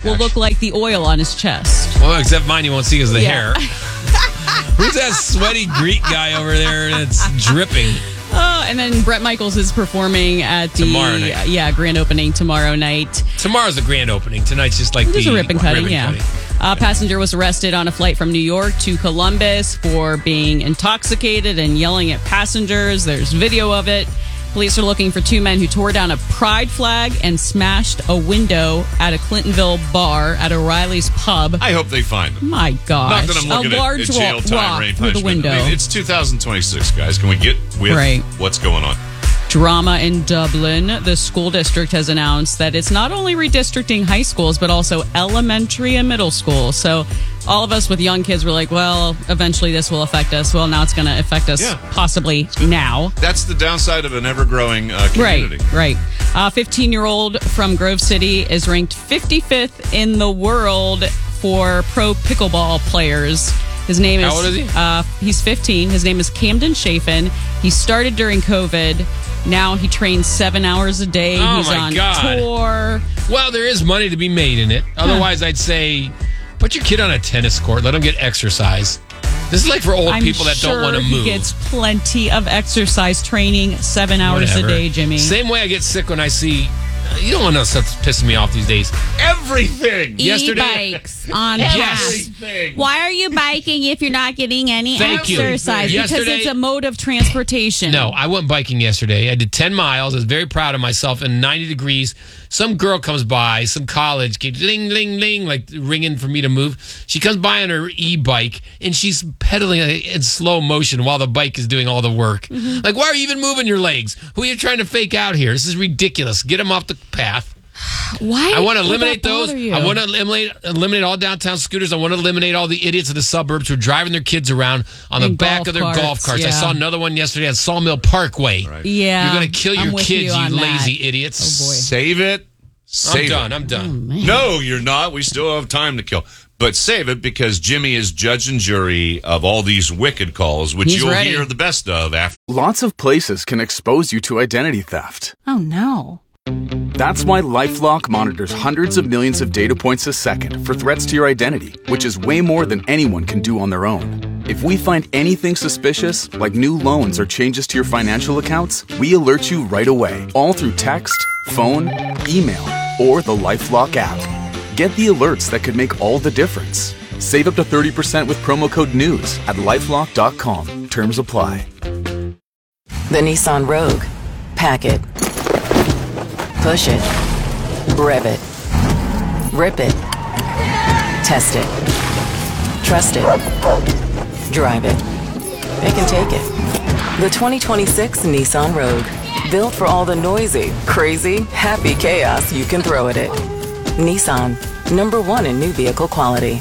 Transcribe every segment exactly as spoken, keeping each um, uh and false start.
will look like the oil on his chest. Well, except mine you won't see is the Yeah. hair. Who's that sweaty Greek guy over there that's dripping? Oh, and then Bret Michaels is performing at the Tomorrow night. yeah grand opening tomorrow night. Tomorrow's the grand opening. Tonight's just like Just the a ribbon cutting, ribbon yeah. cutting. A passenger was arrested on a flight from New York to Columbus for being intoxicated and yelling at passengers. There's video of it. Police are looking for two men who tore down a pride flag and smashed a window at a Clintonville bar at O'Reilly's Pub. I hope they find them. My gosh. Not that I'm looking a at, large at jail wa- time rock or any through the punishment. window. I mean, it's two thousand twenty-six, guys. Can we get with Right. what's going on? Drama in Dublin. The school district has announced that it's not only redistricting high schools, but also elementary and middle school. So all of us with young kids were like, well, eventually this will affect us. Well, now it's going to affect us Yeah. possibly now. That's the downside of an ever-growing uh, community. Right, right. A fifteen-year-old from Grove City is ranked fifty-fifth in the world for pro pickleball players. His name is... How old is he? Uh, he's fifteen. His name is Camden Chafin. He started during COVID. Now he trains seven hours a day. Oh, He's my on God. tour. Well, there is money to be made in it. Otherwise, I'd say put your kid on a tennis court. Let him get exercise. This is like for old I'm people that sure don't want to move. he gets plenty of exercise training, seven hours Whatever. a day, Jimmy. Same way I get sick when I see... You don't want to know stuff that's pissing me off these days. Everything! Yesterday- E-bikes on Yes. gas. Everything! Why are you biking if you're not getting any Thank you. exercise? Because Yesterday- it's a mode of transportation. No, I went biking yesterday. I did ten miles. I was very proud of myself in ninety degrees. Some girl comes by, some college kid, ling, ling, ling, like ringing for me to move. She comes by on her e-bike, and she's pedaling in slow motion while the bike is doing all the work. Mm-hmm. Like, why are you even moving your legs? Who are you trying to fake out here? This is ridiculous. Get them off the path. Why? I want to would eliminate that those. bother you? I want to eliminate eliminate all downtown scooters. I want to eliminate all the idiots of the suburbs who are driving their kids around on the In back golf of their carts, golf carts. I yeah. saw another one yesterday at Sawmill Parkway. Yeah. You're going to kill your I'm with kids, you you, on that. lazy idiots. Oh, boy. Save it. Save I'm done. It. I'm done. No, you're not. We still have time to kill. But save it because Jimmy is judge and jury of all these wicked calls, which He's you'll ready. hear the best of after. Lots of places can expose you to identity theft. Oh, no. That's why LifeLock monitors hundreds of millions of data points a second for threats to your identity, which is way more than anyone can do on their own. If we find anything suspicious, like new loans or changes to your financial accounts, we alert you right away, all through text, phone, email, or the LifeLock app. Get the alerts that could make all the difference. Save up to thirty percent with promo code NEWS at lifelock dot com. Terms apply. The Nissan Rogue. Pack it. Push it. Rev it. Rip it. Test it. Trust it. Drive it. It can take it. The twenty twenty-six Nissan Rogue. Built for all the noisy, crazy, happy chaos you can throw at it. Nissan. Number one in new vehicle quality.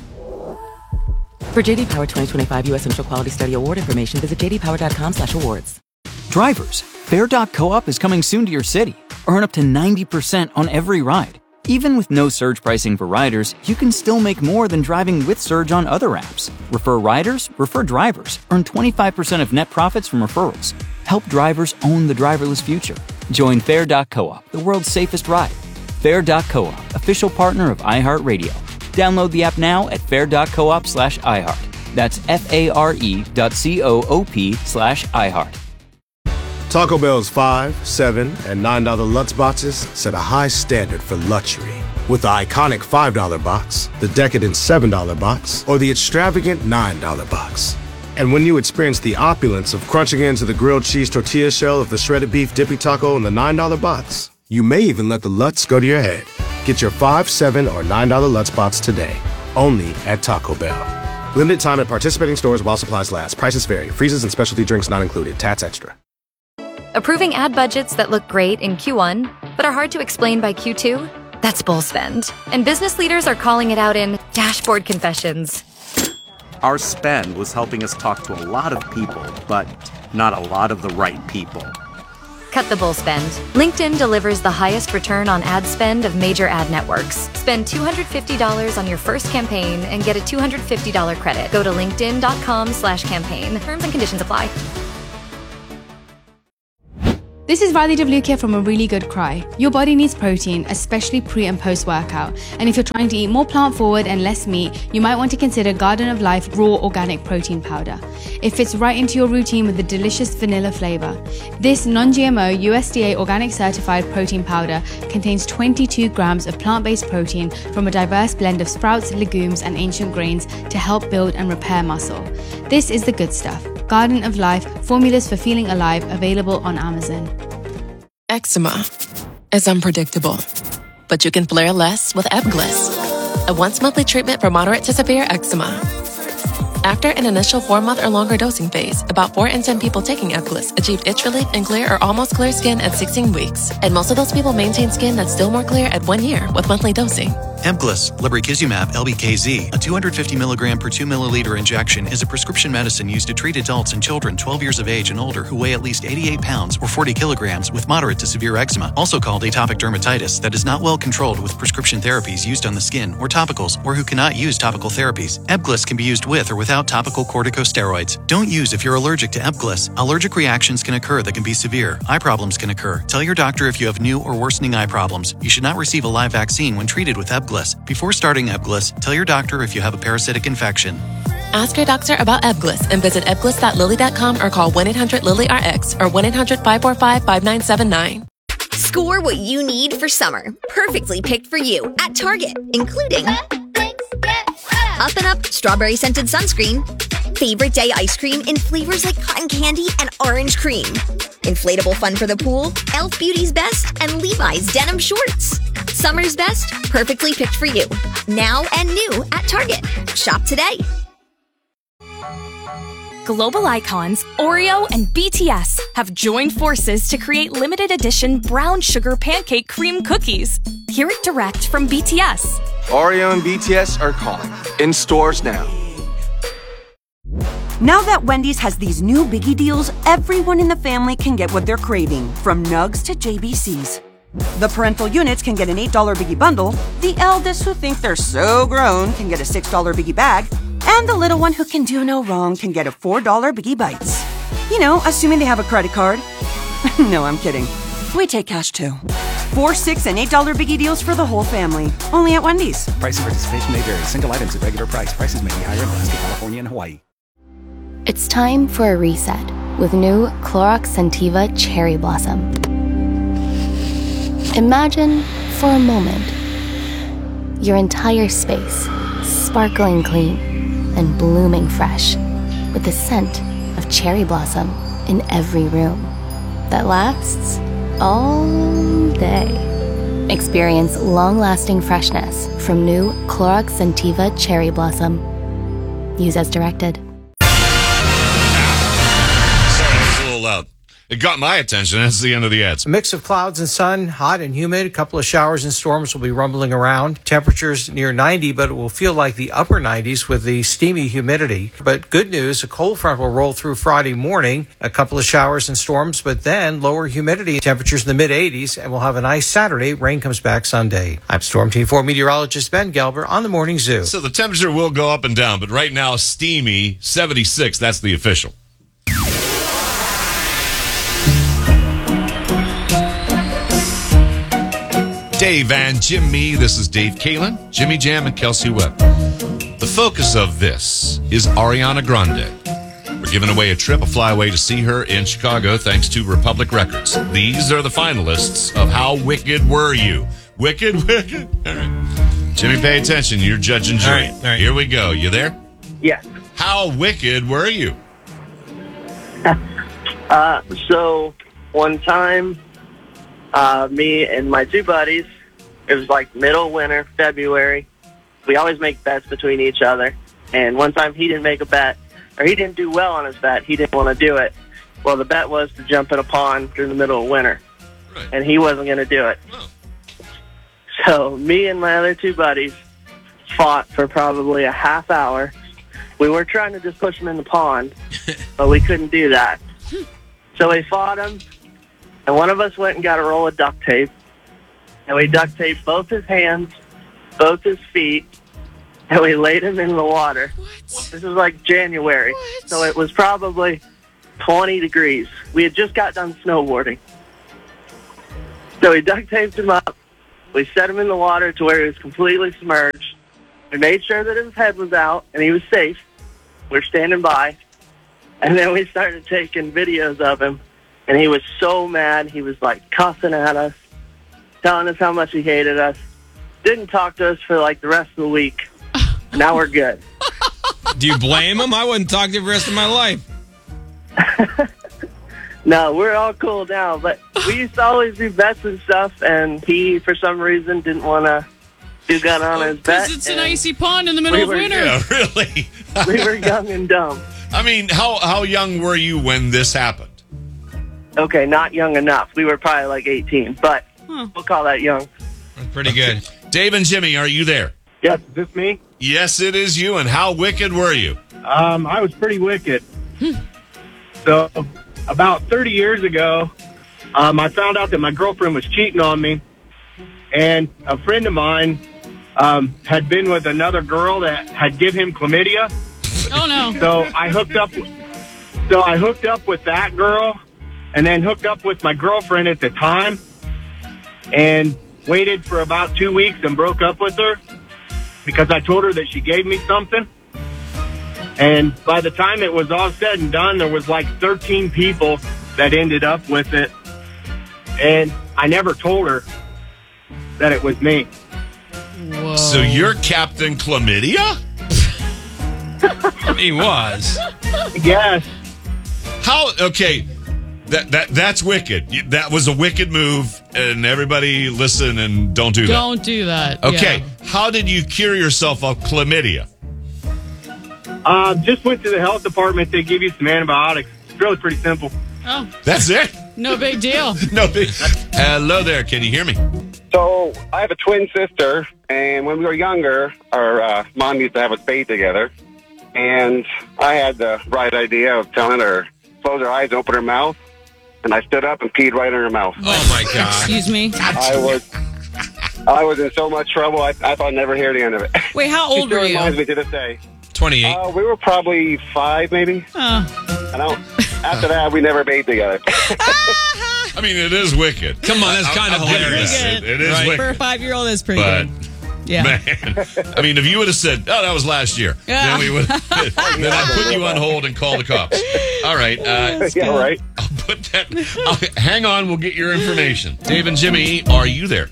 For J D Power twenty twenty-five U S Initial Quality Study Award information, visit j d power dot com slash awards. Drivers, Fair dot co-op is coming soon to your city. Earn up to ninety percent on every ride. Even with no surge pricing for riders, you can still make more than driving with Surge on other apps. Refer riders, refer drivers. Earn twenty-five percent of net profits from referrals. Help drivers own the driverless future. Join Fair dot co-op, the world's safest ride. Fair dot co-op, official partner of iHeartRadio. Download the app now at fair dot coop slash iHeart. That's F-A-R-E dot C-O-O-P slash iHeart. Taco Bell's five, seven, and nine dollar Lutz boxes set a high standard for luxury. With the iconic five dollar box, the decadent seven dollar box, or the extravagant nine dollar box. And when you experience the opulence of crunching into the grilled cheese tortilla shell of the shredded beef dippy taco in the nine dollar box, you may even let the Lutz go to your head. Get your five, seven, or nine dollar Lutz box today, only at Taco Bell. Limited time at participating stores while supplies last. Prices vary. Freezes and specialty drinks not included. Tats extra. Approving ad budgets that look great in Q one, but are hard to explain by Q two? That's bull spend. And business leaders are calling it out in dashboard confessions. Our spend was helping us talk to a lot of people, but not a lot of the right people. Cut the bull spend. LinkedIn delivers the highest return on ad spend of major ad networks. Spend two hundred fifty dollars on your first campaign and get a two hundred fifty dollars credit. Go to linkedin dot com slash campaign. Terms and conditions apply. This is Riley Devlukia from A Really Good Cry. Your body needs protein, especially pre and post workout. And if you're trying to eat more plant forward and less meat, you might want to consider Garden of Life Raw Organic Protein Powder. It fits right into your routine with a delicious vanilla flavor. This non-G M O U S D A organic certified protein powder contains twenty-two grams of plant-based protein from a diverse blend of sprouts, legumes, and ancient grains to help build and repair muscle. This is the good stuff. Garden of Life, formulas for feeling alive, available on Amazon. Eczema is unpredictable, but you can flare less with Ebglyss, a once-monthly treatment for moderate to severe eczema. After an initial four-month or longer dosing phase, about four in ten people taking Ebglyss achieved itch relief and clear or almost clear skin at sixteen weeks, and most of those people maintain skin that's still more clear at one year with monthly dosing. Ebglyss, lebrikizumab L B K Z, a two hundred fifty milligram per two milliliter injection, is a prescription medicine used to treat adults and children twelve years of age and older who weigh at least eighty-eight pounds or forty kilograms with moderate to severe eczema, also called atopic dermatitis, that is not well controlled with prescription therapies used on the skin or topicals, or who cannot use topical therapies. Ebglyss can be used with or without topical corticosteroids. Don't use if you're allergic to Ebglyss. Allergic reactions can occur that can be severe. Eye problems can occur. Tell your doctor if you have new or worsening eye problems. You should not receive a live vaccine when treated with Ebglyss. Before starting Ebglyss, tell your doctor if you have a parasitic infection. Ask your doctor about Ebglyss and visit ebglyss dot lilly dot com or call one eight hundred lilly R X or one eight hundred five four five five nine seven nine. Score what you need for summer. Perfectly picked for you at Target, including Up and Up strawberry scented sunscreen, favorite day ice cream in flavors like cotton candy and orange cream, inflatable fun for the pool, Elf Beauty's Best, and Levi's denim shorts. Summer's best, perfectly picked for you. Now and new at Target. Shop today. Global icons Oreo and B T S have joined forces to create limited edition brown sugar pancake cream cookies. Hear it direct from B T S. Oreo and B T S are calling. In stores now. Now that Wendy's has these new biggie deals, everyone in the family can get what they're craving, from nugs to J B Cs. The parental units can get an eight dollar biggie bundle, the eldest who think they're so grown can get a six dollar biggie bag, and the little one who can do no wrong can get a four dollar biggie bites. You know, assuming they have a credit card. No, I'm kidding. We take cash too. Four, six, and eight dollar biggie deals for the whole family. Only at Wendy's. Price and participation may vary. Single items at regular price. Prices may be higher in Alaska, California, and Hawaii. It's time for a reset with new Clorox Scentiva Cherry Blossom. Imagine, for a moment, your entire space sparkling clean and blooming fresh with the scent of cherry blossom in every room that lasts all day. Experience long-lasting freshness from new Clorox Scentiva Cherry Blossom. Use as directed. Sorry, that was a little loud. It got my attention. That's the end of the ads. A mix of clouds and sun, hot and humid. A couple of showers and storms will be rumbling around. Temperatures near ninety, but it will feel like the upper nineties with the steamy humidity. But good news, a cold front will roll through Friday morning. A couple of showers and storms, but then lower humidity. Temperatures in the mid eighties, and we'll have a nice Saturday. Rain comes back Sunday. I'm Storm Team four meteorologist Ben Gelber on the Morning Zoo. So the temperature will go up and down, but right now, steamy, seventy-six. That's the official. Dave and Jimmy. This is Dave Kalin, Jimmy Jam, and Kelsey Webb. The focus of this is Ariana Grande. We're giving away a trip, a flyaway to see her in Chicago, thanks to Republic Records. These are the finalists of How Wicked Were You? Wicked, wicked. All right. Jimmy, pay attention. You're judge and jury. All right, all right. Here we go. You there? Yes. How wicked were you? uh, so, one time, uh, me and my two buddies, it was like middle winter, February. We always make bets between each other. And one time he didn't make a bet, or he didn't do well on his bet. He didn't want to do it. Well, the bet was to jump in a pond during the middle of winter. Right. And he wasn't going to do it. Oh. So me and my other two buddies fought for probably a half hour. We were trying to just push him in the pond, but we couldn't do that. So we fought him, and one of us went and got a roll of duct tape, and we duct taped both his hands, both his feet, and we laid him in the water. What? This was like January, what? So it was probably twenty degrees. We had just got done snowboarding. So we duct taped him up. We set him in the water to where he was completely submerged. We made sure that his head was out and he was safe. We're standing by. And then we started taking videos of him. And he was so mad. He was like cussing at us, telling us how much he hated us. Didn't talk to us for like the rest of the week. Now we're good. Do you blame him? I wouldn't talk to him the rest of my life. No, we're all cool now. But we used to always do bets and stuff. And he, for some reason, didn't want to do gun on his bet. Because it's an icy pond in the middle we of were, winter. Yeah, really. We were young and dumb. I mean, how how young were you when this happened? Okay, not young enough. We were probably like eighteen, but huh. we'll call that young. That's pretty good. Dave and Jimmy, are you there? Yes, is this me? Yes, it is you. And how wicked were you? Um, I was pretty wicked. So, about thirty years ago, um, I found out that my girlfriend was cheating on me, and a friend of mine um, had been with another girl that had given him chlamydia. Oh no! So I hooked up. So I hooked up with that girl, and then hooked up with my girlfriend at the time, and waited for about two weeks and broke up with her because I told her that she gave me something. And by the time it was all said and done, there was like thirteen people that ended up with it. And I never told her that it was me. Whoa. So you're Captain Chlamydia? He was. Yes. How? Okay, that that that's wicked. You- That was a wicked move, and everybody listen and don't do that. Don't do that. Okay, Yeah. how did you cure yourself of chlamydia? Uh, just went to the health department. They give you some antibiotics. It's really pretty simple. Oh, That's it? no big deal. No big. Hello there. Can you hear me? So I have a twin sister, and when we were younger, our uh, mom used to have us bathe together. And I had the right idea of telling her, close her eyes, open her mouth. And I stood up and peed right in her mouth. Oh, my God. Excuse me. I was I was in so much trouble, I, I thought I'd never hear the end of it. Wait, how She old still were you? reminds me to this day. twenty-eight. Uh, we were probably five, maybe. Oh. I don't. After that, we never bathed together. I mean, it is wicked. Come on, that's I- kind of I'll give you hilarious. that. It, it is Right. wicked. For a five-year-old, that's pretty But, good. Yeah. man, I mean, if you would have said, "Oh, that was last year," Yeah. then we would. Then I'd put you on hold and call the cops. All right. Uh, yeah, right. I'll put that. I'll, hang on, we'll get your information. Dave and Jimmy, are you there?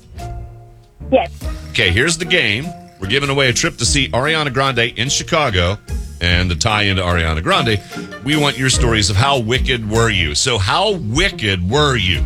Yes. Okay, here's the game. We're giving away a trip to see Ariana Grande in Chicago, and to tie into Ariana Grande, we want your stories of how wicked were you. So, how wicked were you?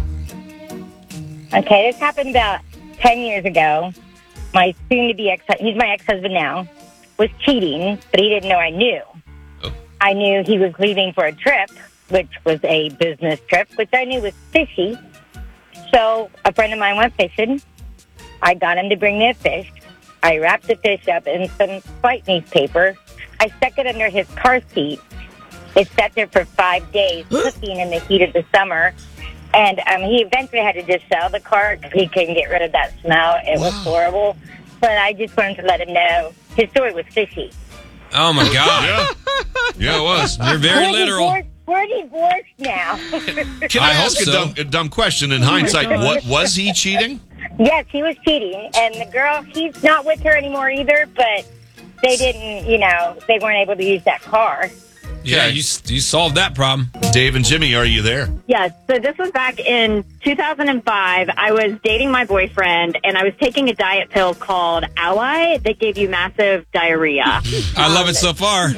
Okay, this happened about ten years ago. My soon-to-be ex, he's my ex-husband now, was cheating, but he didn't know I knew. Oh. I knew he was leaving for a trip, which was a business trip, which I knew was fishy. So a friend of mine went fishing. I got him to bring me a fish. I wrapped the fish up in some white newspaper. I stuck it under his car seat. It sat there for five days, cooking in the heat of the summer. And um, he eventually had to just sell the car because he couldn't get rid of that smell. It was horrible. But I just wanted to let him know his story was fishy. Oh, my God. Yeah, yeah, it was. You're very we're literal. Divorced, we're divorced now. Can I, I hope ask a, so. dumb, a dumb question? In hindsight, what was he cheating? Yes, he was cheating. And the girl, he's not with her anymore either, but they didn't, you know, they weren't able to use that car. Yeah, you, you solved that problem. Dave and Jimmy, are you there? Yes, so this was back in two thousand five. I was dating my boyfriend, and I was taking a diet pill called Ally that gave you massive diarrhea. I love it so far.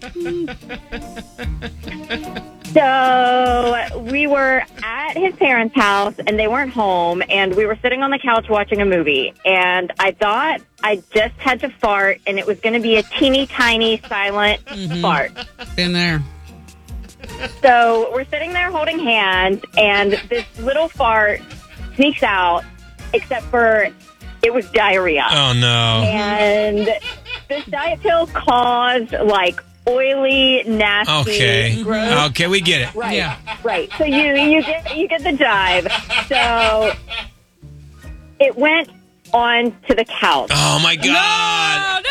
So we were at his parents' house, and they weren't home, and we were sitting on the couch watching a movie. And I thought I just had to fart, and it was going to be a teeny tiny silent fart. Been there. So we're sitting there holding hands, and this little fart sneaks out, except for it was diarrhea. Oh, no. And this diet pill caused, like, oily, nasty, Okay. gross. Okay, we get it. Right, right. So you you get you get the jive. So it went on to the couch. Oh, my God.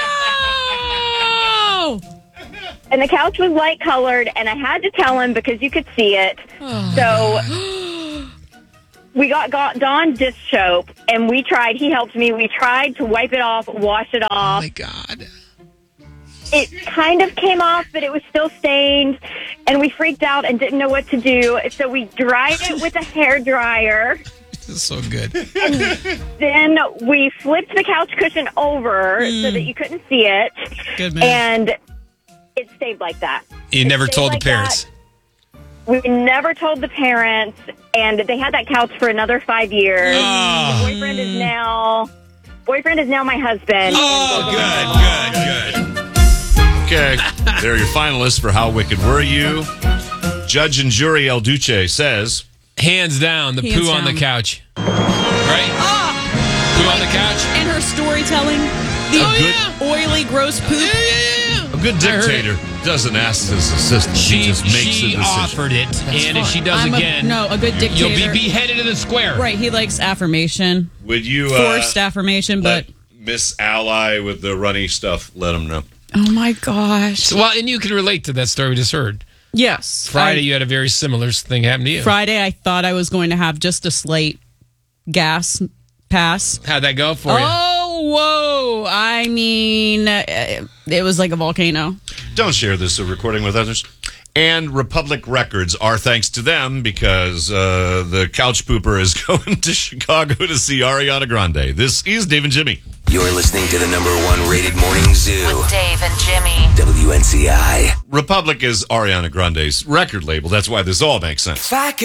No! And the couch was light colored, and I had to tell him because you could see it. So we got, got Dawn dish soap, and we tried, he helped me, we tried to wipe it off, wash it off. Oh, my God. It kind of came off, but it was still stained, and we freaked out and didn't know what to do. So we dried it with a hairdryer. This is so good. And then we flipped the couch cushion over Mm. so that you couldn't see it. Good man. And it stayed like that. You It never stayed told like the parents. that. We never told the parents, and they had that couch for another five years. Oh. The boyfriend is now boyfriend is now my husband. Oh, good, good, good. Okay, there are your finalists for How Wicked Were You? Judge and jury El Duce says, hands down, the Hands poo on the down. couch. Right? Poo on the couch. And her storytelling, the Oh, oily, gross poop. a good dictator doesn't ask his assistant. She, She, just makes she a decision. offered it, and if she does I'm a- again, no, a good you'll be dictator. beheaded in the square. Right, he likes affirmation. Would you uh, Forced affirmation, but... let Miss Ally with the runny stuff, let him know. Oh, my gosh. So, well, and you can relate to that story we just heard. Yes. Friday, I- you had a very similar thing happen to you. Friday, I thought I was going to have just a slight gas pass. How'd that go for you? Oh, whoa. I mean, uh, it was like a volcano. Don't share this recording with others. And Republic Records are thanks to them because uh, the couch pooper is going to Chicago to see Ariana Grande. This is Dave and Jimmy. You're listening to the number one rated morning zoo. With Dave and Jimmy. W N C I. Republic is Ariana Grande's record label. That's why this all makes sense. Fact